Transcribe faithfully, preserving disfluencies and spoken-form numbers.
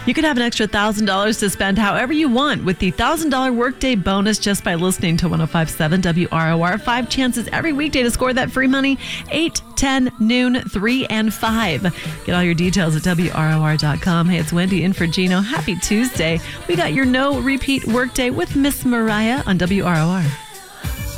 You could have an extra one thousand dollars to spend however you want with the one thousand dollars workday bonus just by listening to one oh five point seven W R O R. Five chances every weekday to score that free money. eight, ten, noon, three, and five. Get all your details at W R O R dot com. Hey, it's Wendy in for Gino. Happy Tuesday. We got your no repeat workday with Miss Mariah on W R O R.